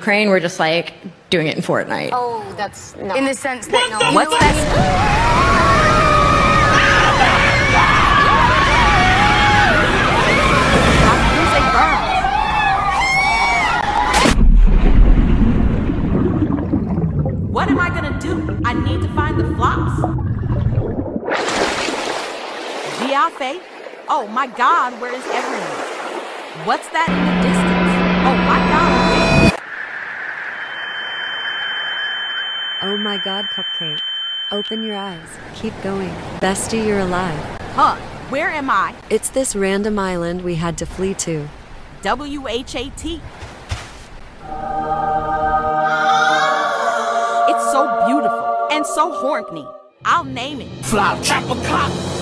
Ukraine. We're just like doing it in Fortnite. Oh, that's no. In the sense that no. What's that? What am I gonna do? I need to find the flops. Giafe? Oh my God, where is everyone? What's that in the distance? Oh my God. Oh my God, Cupcake. Open your eyes. Keep going. Bestie, you're alive. Huh, where am I? It's this random island we had to flee to. WHAT. It's so beautiful and so horny. I'll name it. Flop, chopper, clock.